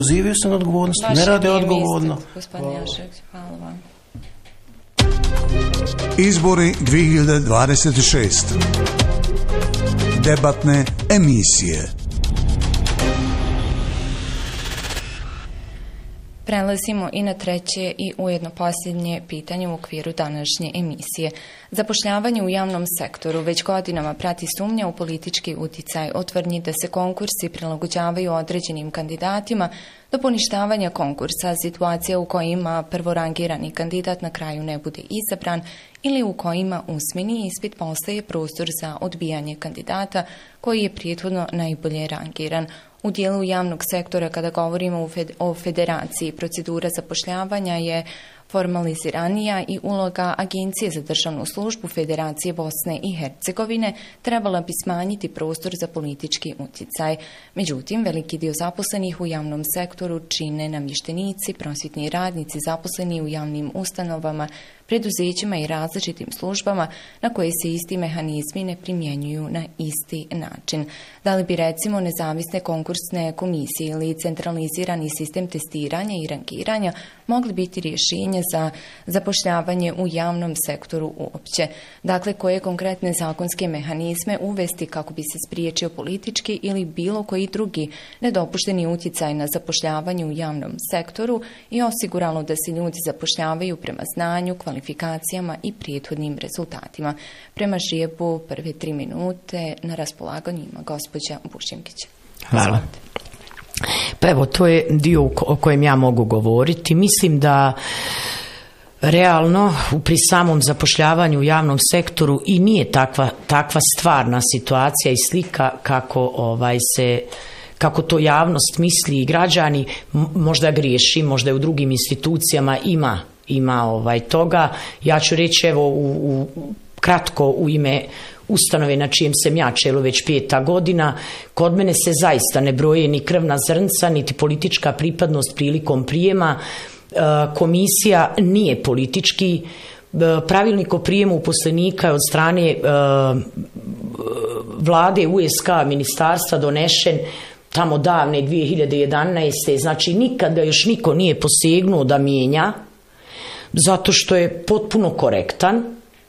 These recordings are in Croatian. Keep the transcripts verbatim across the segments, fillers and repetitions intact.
Pozivaju se na odgovornost, ne rade odgovorno. Gospodin Jašević, hvala vam. Izbori dvije hiljade dvadeset šeste. Debatne emisije. Prelazimo i na treće i ujedno posljednje pitanje u okviru današnje emisije. Zapošljavanje u javnom sektoru već godinama prati sumnja u politički uticaj o tvrdnji da se konkursi prilagođavaju određenim kandidatima do poništavanja konkursa, situacija u kojima prvorangirani kandidat na kraju ne bude izabran ili u kojima usmeni ispit postaje prostor za odbijanje kandidata koji je prethodno najbolje rangiran. U dijelu javnog sektora, kada govorimo o federaciji, procedura zapošljavanja je formaliziranija i uloga Agencije za državnu službu Federacije Bosne i Hercegovine trebala bi smanjiti prostor za politički utjecaj. Međutim, veliki dio zaposlenih u javnom sektoru čine namještenici, prosvjetni radnici, zaposleni u javnim ustanovama, preduzećima i različitim službama na koje se isti mehanizmi ne primjenjuju na isti način. Da li bi recimo nezavisne konkursne komisije ili centralizirani sistem testiranja i rangiranja mogli biti rješenje za zapošljavanje u javnom sektoru uopće? Dakle, koje konkretne zakonske mehanizme uvesti kako bi se spriječio politički ili bilo koji drugi nedopušteni utjecaj na zapošljavanje u javnom sektoru i osiguralo da se ljudi zapošljavaju prema znanju, kvalifikacijama i prethodnim rezultatima. Prema žrijebu prve tri minute na raspolaganju ima gospođa Bušimkić. Hvala. Pa evo, to je dio o kojem ja mogu govoriti. Mislim da realno pri samom zapošljavanju u javnom sektoru i nije takva, takva stvarna situacija i slika kako ovaj se kako to javnost misli i građani. Možda griješi, možda je u drugim institucijama ima ima ovaj toga. Ja ću reći evo u, u kratko u ime ustanove na čijem sam ja čelu već peta godina. Kod mene se zaista ne broje ni krvna zrnca, niti politička pripadnost prilikom prijema. E, komisija nije politički. E, pravilnik o prijemu uposlenika je od strane e, vlade U S K ministarstva donešen tamo davne dvije hiljade jedanaeste. Znači nikada još niko nije posegnuo da mijenja, zato što je potpuno korektan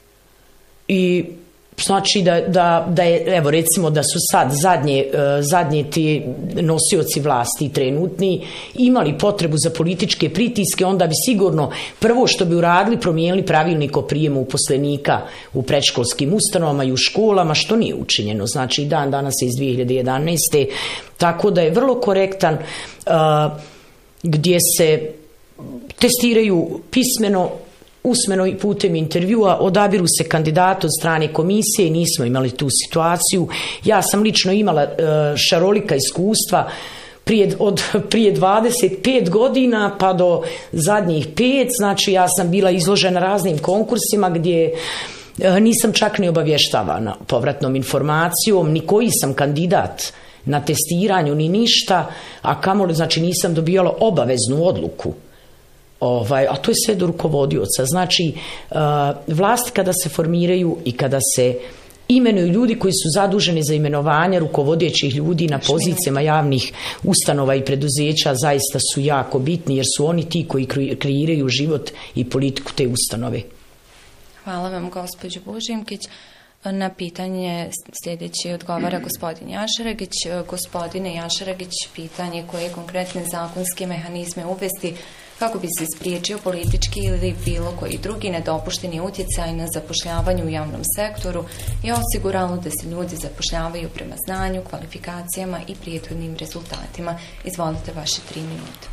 i znači da, da, da je, evo recimo da su sad zadnje, zadnje ti nosioci vlasti trenutni imali potrebu za političke pritiske, onda bi sigurno prvo što bi uradili promijenili pravilnik o prijemu uposlenika u predškolskim ustanovama i u školama, što nije učinjeno. Znači dan danas je iz dvije hiljade jedanaeste. Tako da je vrlo korektan, uh, gdje se testiraju pismeno, usmeno i putem intervjua, odabiru se kandidati od strane komisije i nismo imali tu situaciju. Ja sam lično imala uh, šarolika iskustva prije, od prije dvadeset pet godina pa do zadnjih pet, znači ja sam bila izložena raznim konkursima gdje uh, nisam čak ni obavještavana povratnom informacijom, ni koji sam kandidat na testiranju, ni ništa, a kamoli, znači nisam dobijala obaveznu odluku. Ovaj, a to je sve do rukovodioca. Znači, uh, vlast kada se formiraju i kada se imenuju ljudi koji su zaduženi za imenovanje rukovodećih ljudi na pozicijama javnih ustanova i preduzeća zaista su jako bitni jer su oni ti koji kreiraju život i politiku te ustanove. Hvala vam, gospođo Bužimkić. Na pitanje sljedeći odgovara gospodin Jašeregić. Gospodine Jašeregić, pitanje koje konkretne zakonske mehanizme uvesti kako bi se spriječio politički ili bilo koji drugi nedopušteni utjecaj na zapošljavanje u javnom sektoru i osiguralo da se ljudi zapošljavaju prema znanju, kvalifikacijama i prethodnim rezultatima. Izvolite vaše tri minute.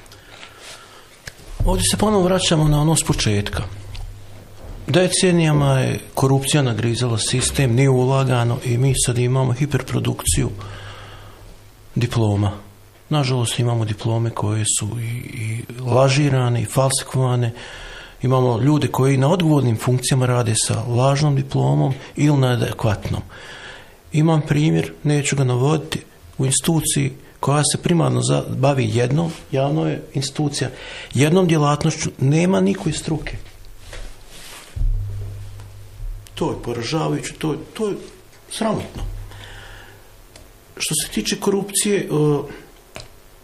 Ovdje se ponovo vraćamo na ono s početka. Decenijama je korupcija nagrizala sistem, nije ulagano i mi sad imamo hiperprodukciju diploma. Nažalost imamo diplome koje su i, i lažirane i falsifikovane. Imamo ljude koji na odgovornim funkcijama rade sa lažnom diplomom ili neadekvatnom. Imam primjer, neću ga navoditi, u instituciji koja se primarno bavi jednom, javno je institucija, jednom djelatnošću, nema nikoj struke. To je poražavajuće, to, to je sramotno. Što se tiče korupcije, uh,